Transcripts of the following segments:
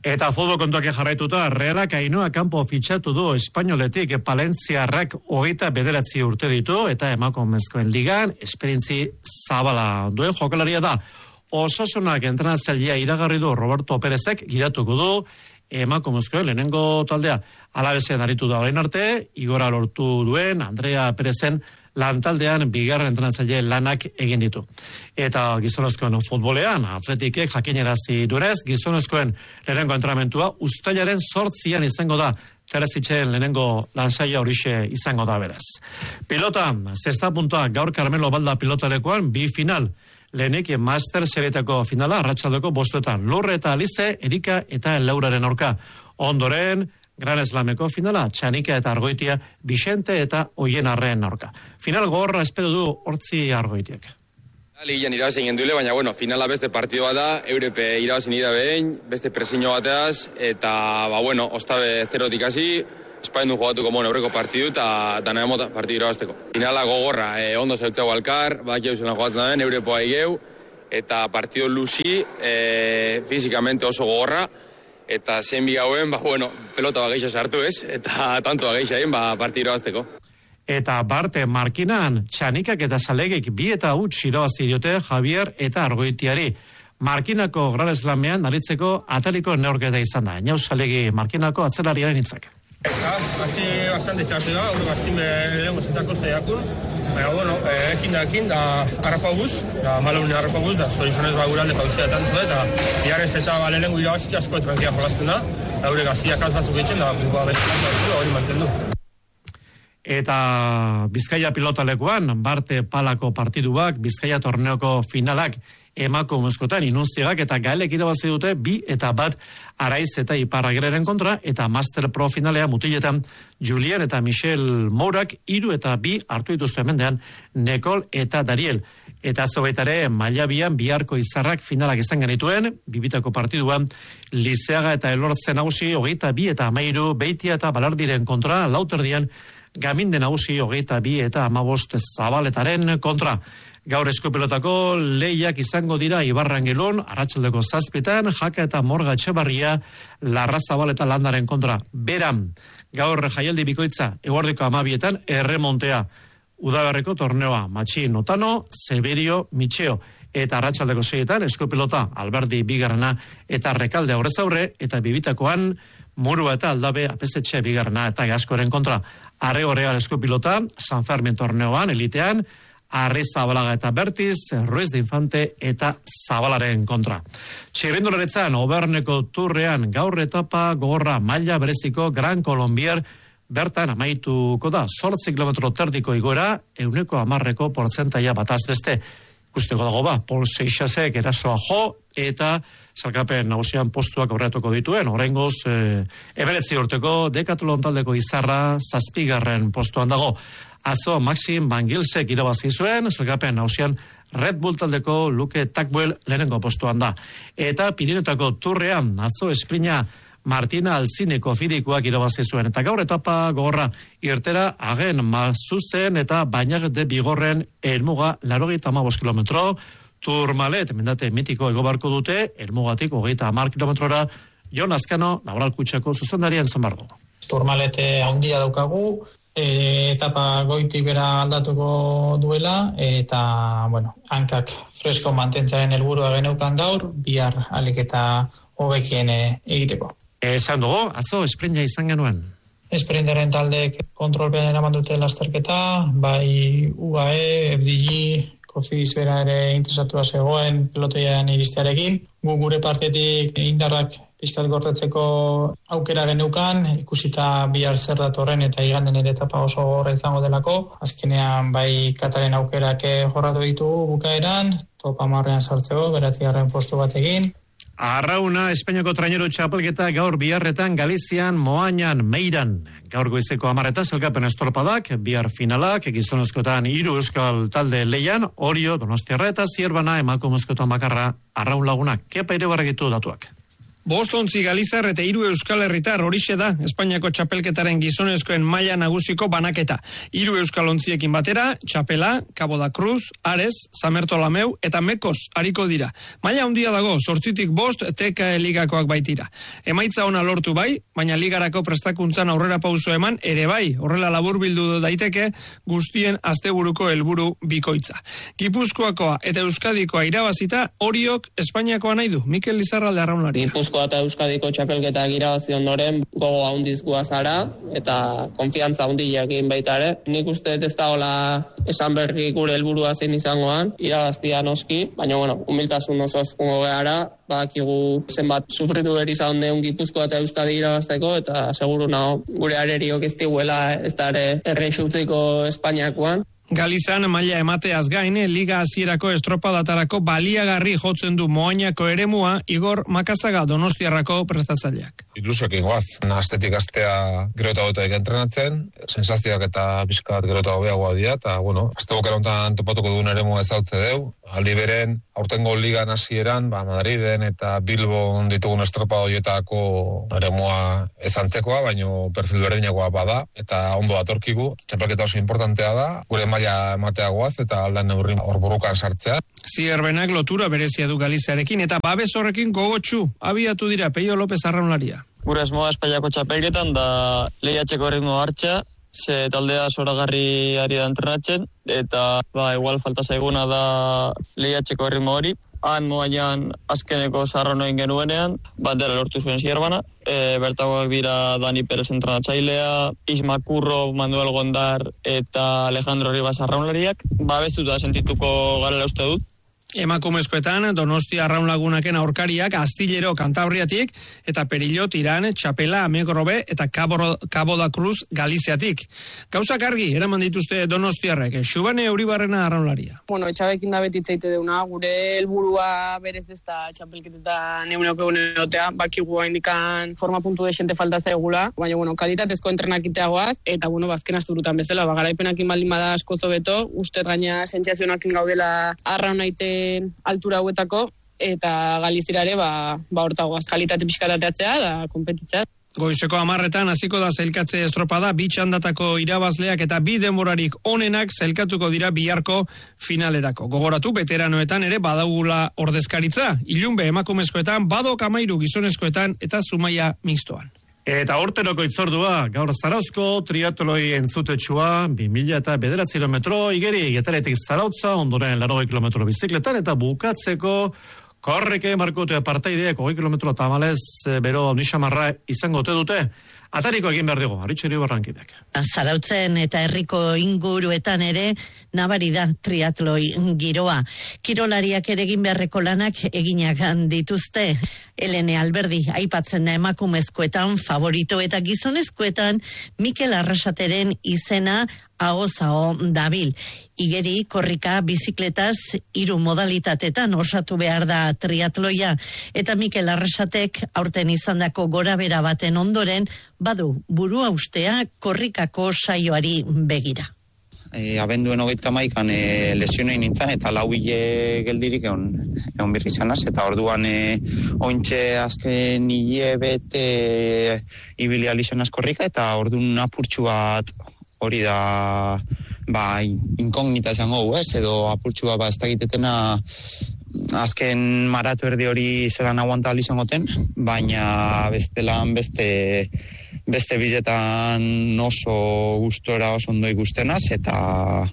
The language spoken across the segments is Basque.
Eta futbol kontuak jarraituta, Realak Ainhoa kanpo fitxatu du Espainoletik, Palentziarrak 29 urte ditu, eta emakumezkoen ligan esperientzi zabala duen jokalaria da. Osasunak entrenatzailea iragarri du Roberto Perezek gidatuko du emakumezkoen lehenengo taldea. Alabesean aritu da orain arte, igora lortu duen Andrea Perezen lantaldean bigarren entrenatzaile lanak egin ditu. Eta gizonezkoen futbolean, Atletikek jakinarazi duenez, gizonezkoen lehenengo entrenamentua uztailaren 8 izango da. Terezitzen lehenengo lansaia horixe izango da beraz. Pilota, zesta puntua gaur Carmelo Balda pilotalekoan bi final. Lehenik Master Serietako finala arratsaldeko 5:00 Lurre eta Alize, Erika eta Lauraren aurka. Ondoren Gran Slameko finala, Txanika eta Argoitia, Vicente eta Oienarren aurka. Final gogorra espero du Hortzi Argoitiak. Ligian irabazien genduile, baina finala beste partidoa da, Eurepe irabazien behin, beste presiño bateaz, eta ostabe 0-tik hasi, Espainian jugatuko aurreko partidu eta nahi partidu irabazteko. Finala gogorra, ondo zautzago alkar, baki hau zelan jogatzen den, Eurepoa igeu, eta partidu luzi, fizikamente oso gogorra, eta zen bi gauen, pelota geixa sartu ez, eta tanto geixa egin, partidu irabazteko. Eta Barte Markinan, Txanikak eta Salegek 2-0 irabazi diote Javier eta Argoitiari. Markinako Gran Slamean aritzeko ataliko neurketa izan da. Inauz Salegi Markinako atzelariaren hitzak. Hasi bastante txartu da, hori gaztin lehenko zetako zeiakun. Baina, ekin da harrapaguz, malunin harrapaguz, da zorizonez guralde pauzia tantu, eta biarrez eta lehenko irabazitza asko tranquila jolazten da, da hori gaztiak batzuk egiten, da hori mantendu. Eta Bizkaia pilotalekuan, Barte Palako partiduak, Bizkaia torneoko finalak, emakumezkoetan Inunciagak eta Gaelek irabazi dute 2-1 Araiz eta Iparragirreren kontra, eta Master Pro finalea mutiletan Julien eta Michel Mourak 3-2 hartu dituzte hemendean Nekol eta Dariel. Eta zobaitare mailabian biharko Izarrak finalak izan genituen, bibitako partiduan Lizeaga eta Elortze nagusi 22 eta 13 Beitia eta Balardiren kontra, lauterdian Gaminde nagusi 22 eta 15 Zabaletaren kontra. Gaur eskupilotako lehiak izango dira Ibarrangelun, arratsaldeko 7:00, Jaka eta Morga Etxebarria, Larra Zabaleta Landaren kontra. Beran, gaur jaialdi bikoitza, eguardiko 12:00, erremontea. Udaberriko torneoa, Matxin Otano, Severio Mitxeo. Eta arratsaldeko 6:00, eskupilota, Alberdi Bigarrena eta Rekalde aurrez aurre, eta bibitakoan, Murua eta Aldabe apesetxe Bigarrena eta Gaskoren kontra. Arregorean eskupilota, San Fermin torneoan, elitean, Arri Zabalaga eta Bertiz, Ruiz de Infante eta Zabalaren kontra. Txirrindularetzan, Oberneko turrean, gaur etapa gogorra maila bereziko Gran Colombier bertan amaituko da. 8 kilometro terdiko igoera, 110% portzentaia bataz beste. Ikusteko dago Pol Seixasek erasoa jo, eta salkapen nagusian postuak aurreatuko dituen. Oraingoz, 19 urteko Decathlon taldeko Izarra 7. postuan dago. Atzo Maxim Van Gilsek irabazi zuen, zelkapen nausian Red Bull taldeko Luke Takbuel lehenengo postuan da. Eta Pirinotako turrean, atzo esprina Martina Alzineko fidikoak irabazi zuen. Eta gaur etapa gogorra irtera Agen Mazuzen eta Bainag de Bigorren helmuga 85 kilometro. Turmalet, mendate mitiko egobarko dute, helmugatik 30 kilometrora. Jon Azkano, Laboral Kutxako zuzendarian zanbargo. Turmalete handia daukagu, etapa goitik bera aldatuko duela, eta, hankak fresko mantentzearen helburua geneukan gaur, bihar alik eta hobekien egiteko. Esan dugu, atzo esprinta izan genuen. Esprintaren taldek kontrolpean eraman dute lasterketa, bai UAE, FDG, Kofiz bera ere interesatua zegoen pelotoian iristearekin. Gu gure partetik indarrak pizkat gortetzeko aukera geneukan, ikusita bihar zer datorren eta iganden ere etapa oso gogorra izango delako. Azkenean bai Kataren aukerak jorratu ditugu bukaeran, top 10 sartzeko, 9. postu batekin. Arrauna, Espainiako trainero txapelketa gaur biharretan Galizian, Moañan, Meiran. Gaur goizeko 10 zelkapen estorpadak, bihar finalak, gizonezkoetan 3 euskal talde leian, Orio, Donostiarra eta Zierbana emakumezkoetan bakarra Arraun Lagunak. Kepa ere barregitu datuak. Bostontzi Galizar eta 3 Euskal Herritar horixe da Espainiako txapelketaren gizonezkoen maila nagusiko banaketa. 3 euskalontziekin batera, Txapela, Cabo da Cruz, Ares, Samertolameu eta Mekos ariko dira. Maila handia dago, 8-5 TKE ligakoak baitira. Emaitza ona lortu bai, baina ligarako prestakuntzan aurrera pauso eman ere bai, horrela laburbildu daiteke guztien asteburuko helburu bikoitza. Gipuzkoakoa eta Euskadikoa irabazita, Oriok Espainiakoa nahi du. Mikel Lizarralde arraunlaria. Eta Euskadiko txapelketak irabazi ondoren gogo handiz guazara eta konfiantza handia egin baita ere. Nik uste ez da hola esan berri gure helburua zein izangoan, irabaztia noski, baina humiltasun osoz jungo gara, badakigu zenbat sufritu beri izan deun Gipuzkoa eta Euskadi irabazteko eta seguru nago gure areriok ez diguela ez da ere erreixutziko Espainiakoan. Galizan maila emateaz gain, liga hasierako estropadatarako baliagarri jotzen du Moainako eremua Igor Makazaga Donostiarrako prestatzaileak. Ilusioak ingoaz, astetik astea gero eta hobeto entrenatzen, sensazioak eta pixka bat gero eta hobeagoa dira, eta aste bokera honetan topatuko duen eremua ezautze deu, aldi beren, aurtengo ligan hasieran, Madriden eta Bilbon ditugun estropada horietako eremua ezantzekoa, baino perfil berdinagoa bada, eta ondo atorkigu, txapelketa oso importantea da, gure maila emateagoaz eta aldan neurri hor burukan sartzea. Zierbenak lotura berezia du Galiziarekin eta babes horrekin gogotsu abiatu dira Peio López arraunlaria. Gure asmoa Espainiako txapelketan da lehiatzeko erritmo hartza, ze taldea zoragarri ari da entrenatzen, eta igual falta zaiguna da lehiatzeko erritmo hori. Han Moaian azkeneko zarrano egin genuenean, bandera lortu zuen Zierbana, bertagoak dira Dani Perez entrenatzailea, Isma Curro, Manuel Gondar eta Alejandro Ribas arraunlariak, babestuta sentituko garela uste dut. Emakumezkoetan Donostia arraunlagunaken aurkariak Astillero Kantabriatik eta Perillo Tiran, Txapela, Amegrobe eta Cabo da Cruz Galiziatik. Gauzak argi eraman dituzte Donostiarrek, Xubane Euribarrena arraunlaria. Etxabekin da betitzeite deuna, gure helburua berez dezta txapelketetan eguneotea, bakigu indikan forma puntu desente falta zaigula, baina kalitatezko entrenakiteagoaz, eta bazken asturutan bezala, garaipenakin baldin bada askozo beto, uste gaina sentsazionakin gaudela arraunaite altura hauetako, eta Galizirare hortagoaz kalitate pixkatateatzea da konpetitzea. Goizeko 10:00 hasiko da sailkatze estropada, 2 txandatako irabazleak eta 2 denborarik onenak sailkatuko dira biharko finalerako. Gogoratu, veteranoetan ere badagula ordezkaritza, ilunbe emakumezkoetan, badok 13 gizonezkoetan eta Zumaia mixtoan. Eta urteroko itzordua, gaur Zarauzko triatloi entzutetsua, 2009 kilometro, igeri Getaretik Zarautza, ondoren 80 kilometro bizikletan, eta bukatzeko korreke markote partaideak 20 kilometro tamalez, bero nixamarra izango ote dute. Atariko egin behar dugu, Aritxeri Barrankideak. Zarautzen eta herriko inguruetan ere nabari da triatloi giroa. Kirolariak ere egin beharreko lanak eginak dituzte. Elene Alberdi aipatzen da emakumezkoetan favorito eta gizonezkoetan Mikel Arrasateren izena aho dabil. Igeri, korrika, bizikletaz 3 modalitatetan osatu behar da triatloia eta Mikel Arrasatek aurten izandako gorabera baten ondoren badu burua ustea korrikako saioari begira. Abenduen 31an lesionei nintzen eta 4 hile geldirik egon birri zanaz, eta orduan ointxe azken hilebete ibili alizanaz korrika, eta orduan apurtxu bat hori da inkognita esango ez, edo apurtxu bat ez dakitetena azken maratu erdi hori zelan aguanta izangoten, baina bestelan beste biletan oso gustora oso ondo ikustenaz, eta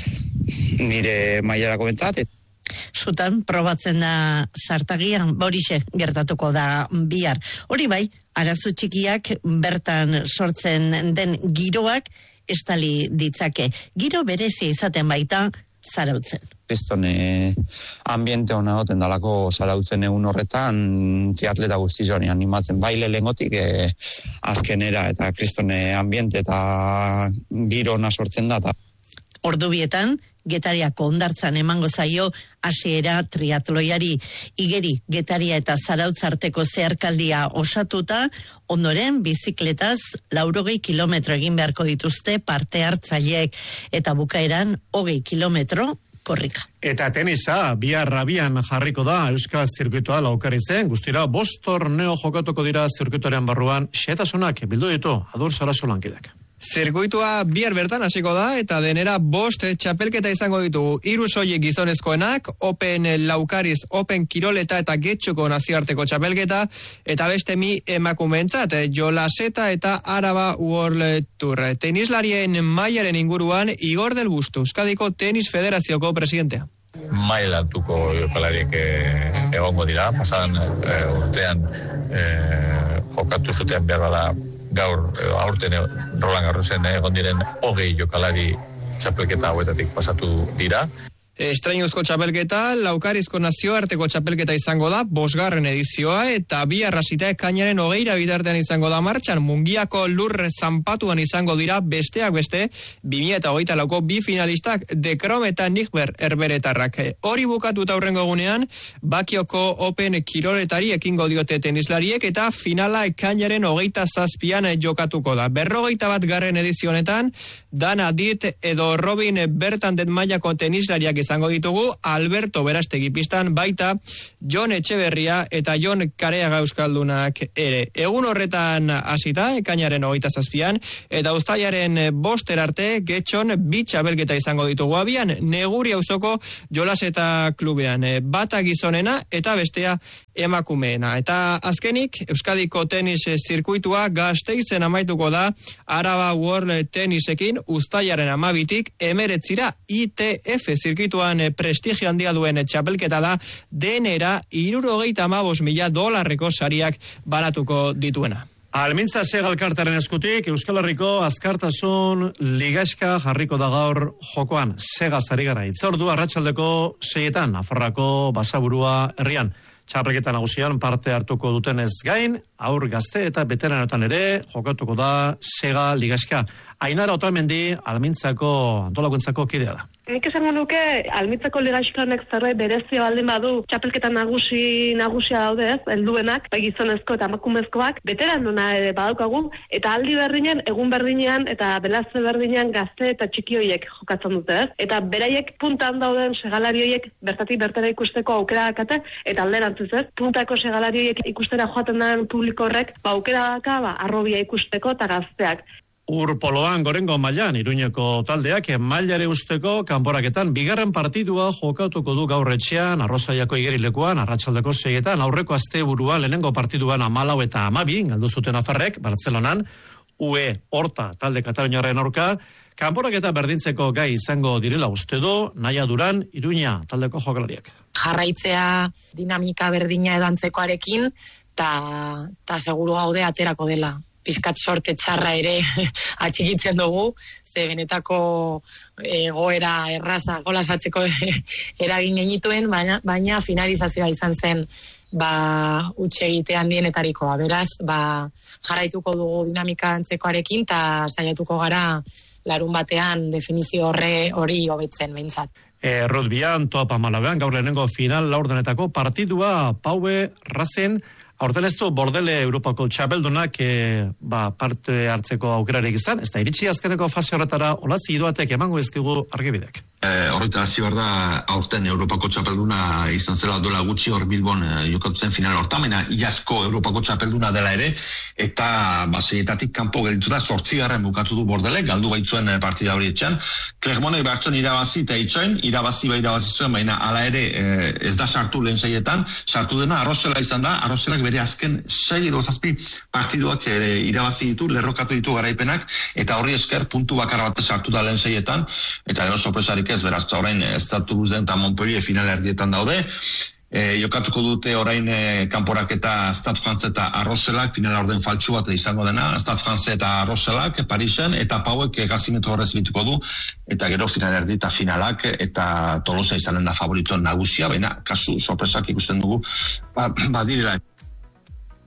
nire mailarako bentzat. Zutan probatzen da zartagian, horixe gertatuko da bihar. Hori bai, arazo txikiak bertan sortzen den giroak estali ditzake. Giro berezi izaten baita Zarautzen. Kriston ambiente hona goten dalako Zarautzen egun horretan triatleta guztizoni animatzen baile lengotik azkenera, eta kriston ambiente eta giro hona sortzen da. Ordubietan, Getariako hondartzan emango zaio hasiera triatloiari. Igeri, Getaria eta Zarautz arteko zeharkaldia osatuta, ondoren bizikletaz 80 kilometro egin beharko dituzte parte hartzaileek, eta bukaeran 20 kilometro korrika. Eta tenisa, bihar abian jarriko da Euskal Zirkuitoa Laukarizen, guztira 5 torneo jokatuko dira zirkuitoaren barruan, xehetasunak bildu ditu Adur Saraso lankideak. Zirkuitua bihar bertan hasiko da eta denera 5 txapelketa izango ditugu. 3 soilik gizonezkoenak, Open Laukariz, Open Kiroleta eta Getxoko nazioarteko txapelketa, eta beste 1000 emakumeentzat, Jolaseta eta Araba World Tour. Tenislarien mailaren inguruan Igor del Busto, Euskadiko Tenis Federazioko presidentea. Maila altuko jokalariek egongo dira, pasadan urtean jokatu zuten behar da gaur, aurten Roland Garrosen egon diren 20 jokalari txapelketa hauetatik pasatu dira. Estrainuzko txapelketa, Laukarizko nazioarteko txapelketa izango da, 5. edizioa, eta bihar hasita ekainaren 20 bitartean izango da martxan, Mungiako lur zanpatuan izango dira besteak beste, 2024ko 2 finalistak, De Krom eta Nigber erberetarrak. Hori bukatuta aurrengo egunean, Bakioko Open Kiroletari ekingo diote tenislariek, eta finala ekainaren 27an jokatuko da. 41. edizionetan, Dana Dit edo Robin Bertandet mailako tenislariak izango ditugu, Alberto Berastegi pistan, baita Jon Etxeberria eta Jon Kareaga euskaldunak ere. Egun horretan hasita, ekainaren 27an, eta uztailaren 5 arte, Getxon 2 txapelketa izango ditugu abian, Neguri auzoko Jolaseta klubean, bata gizonena eta bestea emakumeena. Eta azkenik, Euskadiko tenis zirkuitua Gasteizen amaituko da Araba World Tenisekin uztailaren 12tik 19 ITF zirkuituan prestigio handia duen txapelketa da, denera $75,000 sariak banatuko dituena. Almintza Segalkartaren eskutik, Euskal Herriko azkartasun ligaxka jarriko da gaur jokoan. Segaz ari gara itzordu, arratsaldeko 6etan, Nafarroako Basaburua herrian. Txapelketa nagusian parte hartuko dutenez gain, aur gazte eta veteranotan ere jokatuko da Sega ligaxka. Ainara Otamendi, Almintzako antolakuntzako kidea da. Nik esango nuke, Almintzako ligaxkanek zerbait berezia baldin badu, txapelketa nagusia daude ez, helduenak, bai gizonezko eta emakumezkoak, veteranona ere badaukagu, eta aldi berdinen, egun berdinean eta belazte berdinean gazte eta txiki horiek jokatzen dute ez. Eta beraiek puntan dauden segalari horiek bertatik bertara ikusteko aukera dakate, eta alderantziz ez, puntako segalari horiek ikustera joaten den publiko horrek, aukera daka, arrobia ikusteko eta gazteak. Urpoloan gorengo mailan Iruñeko taldeak mailare usteko kanporaketan bigarren partidua jokatuko du gaur etxean Arrosaiako igerilekuan arratsaldeko 6etan aurreko asteburuan lehenengo partiduan 14 eta 12 galdu zuten Nafarrek Bartzelonan UE Horta talde kataluniarren aurka kanporaketa berdintzeko gai izango direla uste du Naia Duran Iruña taldeko jokalariak. Jarraitzea dinamika berdina edo antzekoarekin ta seguru gaude aterako dela. Piskat sorte txarra ere atxikitzen dugu, ze benetako goera erraza golasatzeko eragin genituen, baina finalizazioa izan zen utxe egite handienetarikoa. Beraz, jarraituko dugu dinamika antzekoarekin eta saiatuko gara larun batean definizio hori hobetzen behintzat. Rugbyan, Topa Malabean, gaur lehenengo final laurdenetako partidua Paue Razen. Aurten ez du Bordele Europako txapeldunak parte hartzeko aukerarik izan, ez da iritsi azkeneko fase horretara olazi idoatek emango ezkigu argibidek. Horretara zibar da aurten Europako txapelduna izan zela dola gutxi hor Bilbon jokatu zen final hortan, baina iazko Europako txapelduna dela ere, eta baseietatik kanpo gelditu da 8. bukatu du Bordele, galdu baitzuen partida hori etxean. Clermontek behartzen irabazi eta itxoen, irabazi zuen, baina hala ere ez da sartu lehen seietan, sartu dena Arrosela izan da, Arroselak bere azken 6 edo 7 partiduak irabazi ditu, lerrokatu ditu garaipenak, eta horri esker puntu bakar bat sartu da lehen seietan, eta gero sorpresarik ez, beraz, orain Stade Toulousain eta Montpellier final erdietan daude, jokatuko dute orain kanporaketa Stade France eta Arroselak, finala orden faltsu bat izango dena, Stade France eta Arroselak, Parisen, eta Pauek gazimetu horrez bituko du, eta gero final erdi eta finalak, eta Tolosa izanen da favorito nagusia, baina kasu sorpresak ikusten dugu, badirela.